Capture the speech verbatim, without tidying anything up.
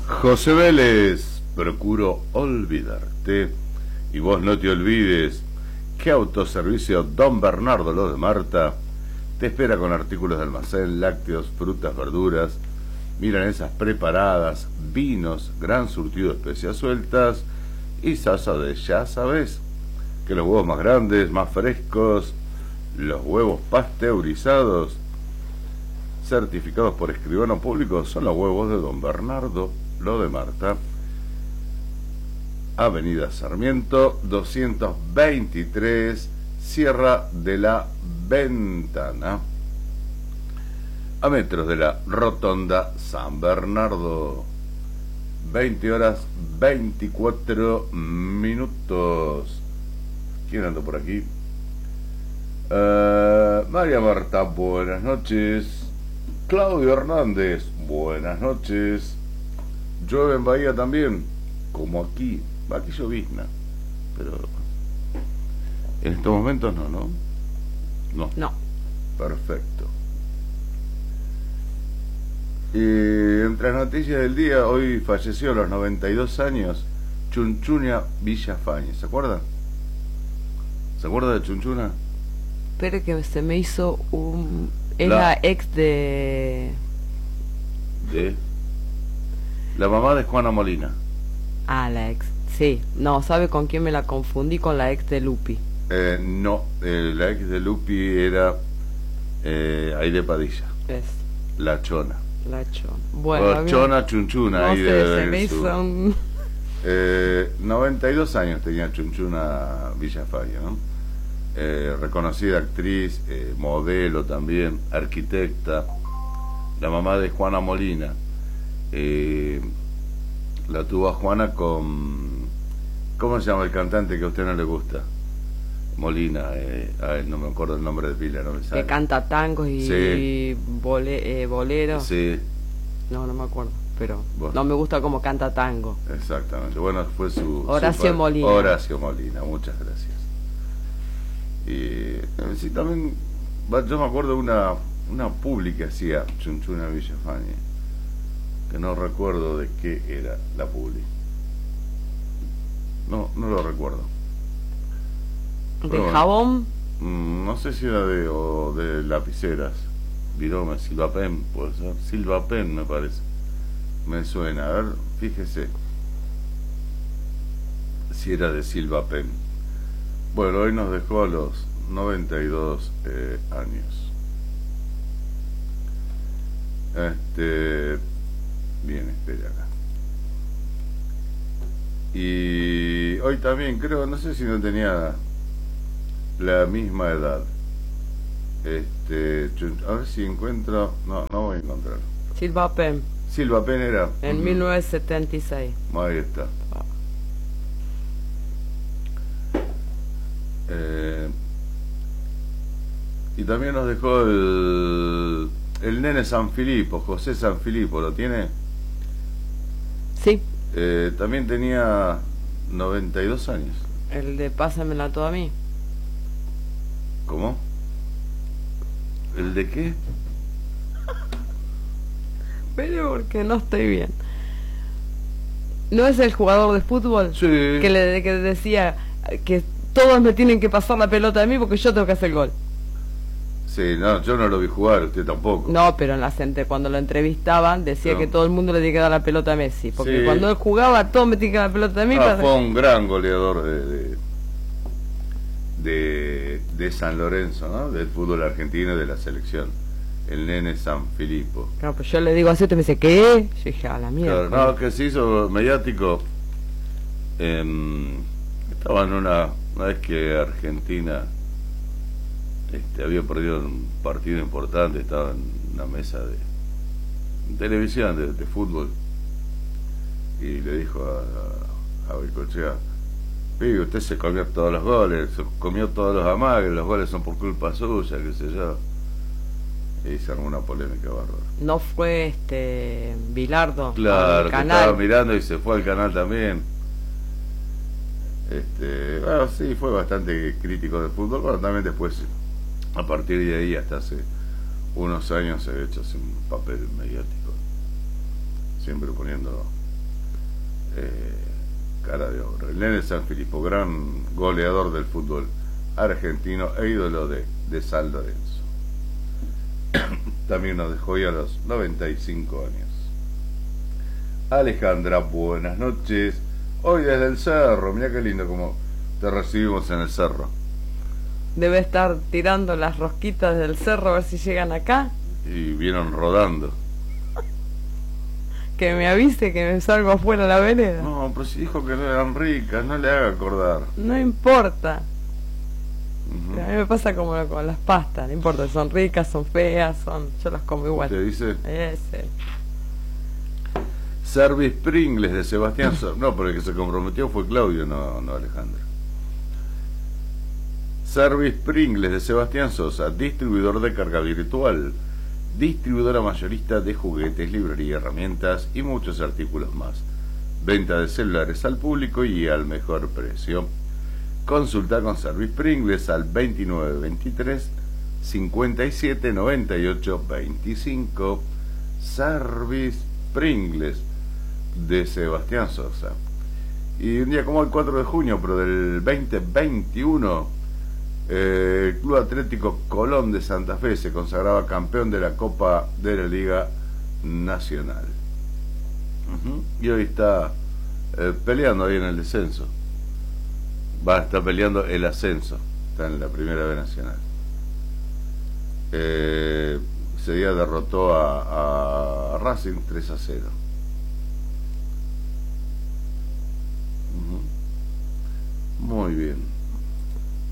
José Vélez, procuro olvidarte y vos no te olvides que Autoservicio Don Bernardo Lo de Marta te espera con artículos de almacén, lácteos, frutas, verduras, milanesas preparadas, vinos, gran surtido de especias sueltas y salsa de ya sabes que los huevos más grandes, más frescos, los huevos pasteurizados certificados por escribano público son los huevos de Don Bernardo Lo de Marta. Avenida Sarmiento doscientos veintitrés, Sierra de la Ventana, a metros de la Rotonda San Bernardo. Veinte horas veinticuatro minutos. ¿Quién anda por aquí? Uh, María Marta, buenas noches. Claudio Hernández, buenas noches. Llueve en Bahía también, como aquí. Aquí llovizna, pero en estos momentos no, ¿no? No. No. Perfecto. Y entre las noticias del día, hoy falleció a los noventa y dos años Chunchuna Villafañe. ¿Se acuerdan? ¿Se acuerda de Chunchuna? Pero que se me hizo un... Es La- la ex de... De la mamá de Juana Molina. Ah, la ex. Sí. No, ¿sabe con quién me la confundí? Con la ex de Lupi. Eh, no, eh, la ex de Lupi era eh, Aide Padilla, Es la Chona. la Chona. Bueno, O a mí- Chona Chunchuna. no ahí sé, debe se haber me su- hizo un... Eh, noventa y dos años tenía Chunchuna Villafañe, ¿no? Eh, reconocida actriz, eh, modelo también, arquitecta, la mamá de Juana Molina. Eh, la tuvo a Juana con... ¿Cómo se llama el cantante que a usted no le gusta? Molina, eh, a él no me acuerdo el nombre de pila, no me sale. que canta tangos y Sí. bole, eh, boleros. Sí, No, no me acuerdo, pero Bueno. no me gusta como canta tango. exactamente. Bueno, fue su... Horacio su- Molina. Horacio Molina, muchas gracias. Y eh, sí, también, va, yo me acuerdo de una, una publi que hacía Chunchuna Villafañe, que no recuerdo de qué era la publi. No, no lo recuerdo. De Pero bueno. jabón, Mm, no sé si era de, o de lapiceras. Virome, Silvapen, puede ser. Silvapen me parece. Me suena. A ver, fíjese si era de Silvapen. Bueno, hoy nos dejó a los noventa y dos eh, años. Este. Bien, espera acá. Y hoy también creo, no sé si no tenía la misma edad. Este, Chun- a ver si encuentro. No, no voy a encontrar. Silva Pen, Silva Pen era. en Ujú. mil novecientos setenta y seis. Ahí está. Eh, y también nos dejó el, el nene San Filipo, José San Filipo, ¿lo tiene? Sí, Eh, también tenía noventa y dos años. el de Pásamela toda a mí. ¿Cómo? ¿El de qué? Pero porque no estoy bien. ¿No es el jugador de fútbol? Sí. Que le que decía que todos me tienen que pasar la pelota a mí porque yo tengo que hacer el gol. Sí, no, yo no lo vi jugar, usted tampoco. No, pero en la gente cuando lo entrevistaban decía No. que todo el mundo le tiene que dar la pelota a Messi. Porque Sí. cuando él jugaba, todos me tienen que dar la pelota a mí. Ah, para- fue un gran goleador de, de, de, de San Lorenzo, ¿no? Del fútbol argentino y de la selección. El nene San Filipo. Claro, pues yo le digo así, usted me dice, ¿qué? Yo dije, a la mierda. Claro, no, que se hizo mediático. em, estaba en una, una vez que Argentina este, había perdido un partido importante, estaba en una mesa de televisión, de, de fútbol, y le dijo a, a, a Bengochea: pibe, usted se comió todos los goles, se comió todos los amagues, los goles son por culpa suya, qué sé yo. Y se armó una polémica bárbara. No fue este Bilardo Claro, al que canal. estaba mirando y se fue al canal también. Este, bueno, sí, fue bastante crítico del fútbol, pero también después, a partir de ahí, hasta hace unos años, se ha hecho así un papel mediático, siempre poniendo eh, cara de obra. El Nene San Filipo, gran goleador del fútbol argentino e ídolo de, de San Lorenzo. También nos dejó hoy a los noventa y cinco años. Alejandra, buenas noches. Hoy desde el cerro, mira qué lindo como te recibimos en el cerro. Debe estar tirando las rosquitas del cerro a ver si llegan acá. Y vieron rodando. Que me avise que me salgo afuera a la vereda. No, pero si dijo que no eran ricas, no le haga acordar. No importa. Uh-huh. A mí me pasa como con las pastas, no importa si son ricas, son feas, son, yo las como igual. ¿Te dice? Ese. Service Pringles de Sebastián Sosa. No, pero el que se comprometió fue Claudio, no, no Alejandro. Service Pringles de Sebastián Sosa, distribuidor de carga virtual, distribuidora mayorista de juguetes, librería, herramientas y muchos artículos más. Venta de celulares al público y al mejor precio. Consulta con Service Pringles al veintinueve veintitrés cincuenta y siete noventa y ocho veinticinco. Service Pringles de Sebastián Sosa. Y un día como el cuatro de junio, pero del veinte veintiuno, eh, el Club Atlético Colón de Santa Fe se consagraba campeón de la Copa de la Liga Nacional. Uh-huh. Y hoy está eh, peleando ahí en el descenso. Va a estar peleando el ascenso. Está en la Primera B Nacional. Eh, ese día derrotó a, a Racing tres a cero. Uh-huh. Muy bien.